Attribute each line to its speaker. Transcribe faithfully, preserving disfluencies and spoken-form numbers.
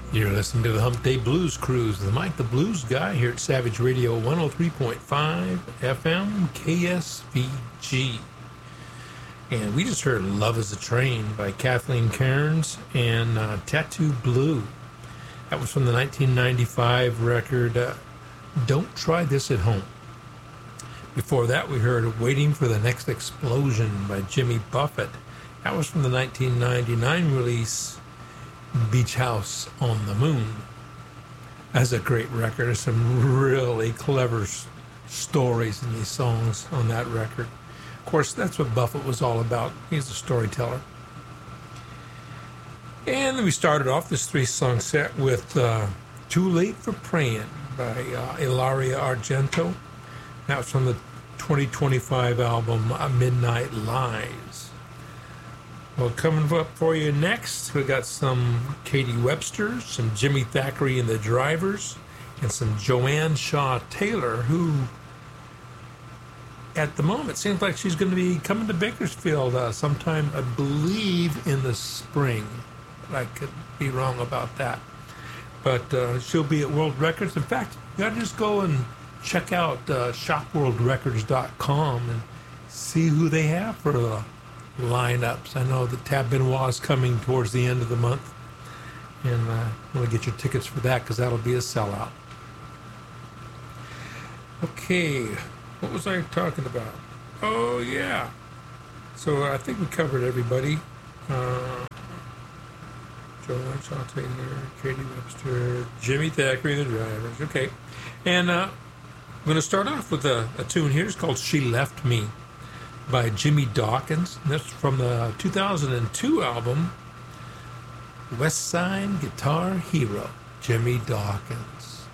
Speaker 1: You're listening to the Hump Day Blues Cruise, the Mike the Blues Guy here at Savage Radio one oh three point five F M K S V G. And we just heard Love is a Train by Kathleen Cairns and uh, Tattoo Blue. That was from the nineteen ninety-five record uh, Don't Try This at Home. Before that, we heard Waiting for the Next Explosion by Jimmy Buffett. That was from the nineteen ninety-nine release Beach House on the Moon. That's a great record. There's some really clever s- stories in these songs on that record. Of course, that's what Buffett was all about. He's a storyteller. And then we started off this three-song set with uh, Too Late for Praying by uh, Ilaria Argento. That was from the twenty twenty-five album uh, Midnight Lies. Well, coming up for you next, we got some Katie Webster, some Jimmy Thackeray and the Drivers, and some Joanne Shaw Taylor, who at the moment seems like she's going to be coming to Bakersfield uh, sometime, I believe, in the spring. I could be wrong about that. But uh, she'll be at World Records. In fact, you got to just go and check out uh, shop world records dot com and see who they have for the lineups. I know that Tab Benoit is coming towards the end of the month, and uh, you want to get your tickets for that because that'll be a sellout. Okay, what was I talking about? Oh yeah, so I think we covered everybody. Uh, Joanne Shaw Taylor, Katie Webster, Jimmy Thackeray, the Drivers. Okay, and uh, I'm going to start off with a, a tune here. It's called "She Left Me" by Jimmy Dawkins. That's from the two thousand two album West Side Guitar Hero, Jimmy Dawkins.